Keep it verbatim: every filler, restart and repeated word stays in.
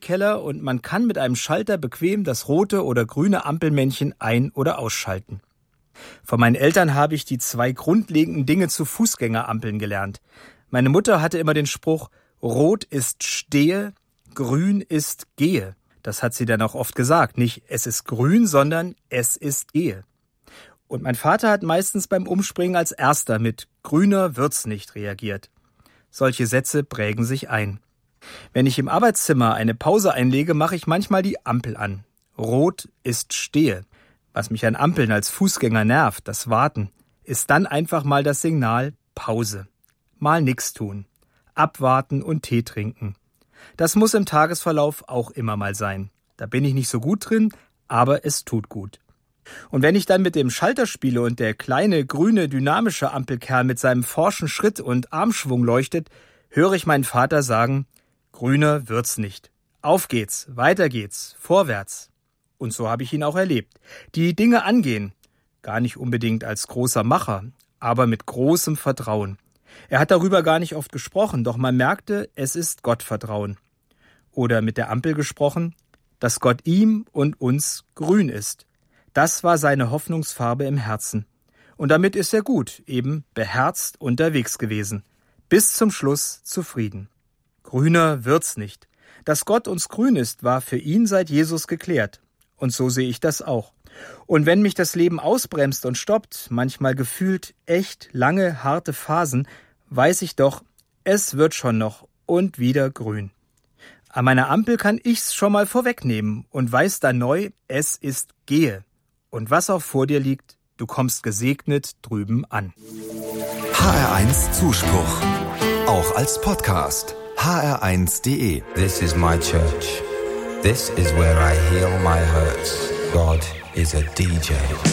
Keller und man kann mit einem Schalter bequem das rote oder grüne Ampelmännchen ein- oder ausschalten. Von meinen Eltern habe ich die zwei grundlegenden Dinge zu Fußgängerampeln gelernt. Meine Mutter hatte immer den Spruch, rot ist stehe, grün ist gehe. Das hat sie dann auch oft gesagt. Nicht es ist grün, sondern es ist gehe. Und mein Vater hat meistens beim Umspringen als Erster mit grüner wird's nicht reagiert. Solche Sätze prägen sich ein. Wenn ich im Arbeitszimmer eine Pause einlege, mache ich manchmal die Ampel an. Rot ist stehe. Was mich an Ampeln als Fußgänger nervt, das Warten, ist dann einfach mal das Signal Pause. Mal nix tun. Abwarten und Tee trinken. Das muss im Tagesverlauf auch immer mal sein. Da bin ich nicht so gut drin, aber es tut gut. Und wenn ich dann mit dem Schalter spiele und der kleine, grüne, dynamische Ampelkerl mit seinem forschen Schritt und Armschwung leuchtet, höre ich meinen Vater sagen, grüner wird's nicht. Auf geht's, weiter geht's, vorwärts. Und so habe ich ihn auch erlebt. Die Dinge angehen. Gar nicht unbedingt als großer Macher, aber mit großem Vertrauen. Er hat darüber gar nicht oft gesprochen, doch man merkte, es ist Gottvertrauen. Oder mit der Ampel gesprochen, dass Gott ihm und uns grün ist. Das war seine Hoffnungsfarbe im Herzen. Und damit ist er gut, eben beherzt unterwegs gewesen. Bis zum Schluss zufrieden. Grüner wird's nicht. Dass Gott uns grün ist, war für ihn seit Jesus geklärt. Und so sehe ich das auch. Und wenn mich das Leben ausbremst und stoppt, manchmal gefühlt echt lange, harte Phasen, weiß ich doch, es wird schon noch und wieder grün. An meiner Ampel kann ich's schon mal vorwegnehmen und weiß dann neu, es ist gehe. Und was auch vor dir liegt, du kommst gesegnet drüben an. H R eins Zuspruch. Auch als Podcast. H R eins Punkt de. This is my church. This is where I heal my hurts. God is a D J.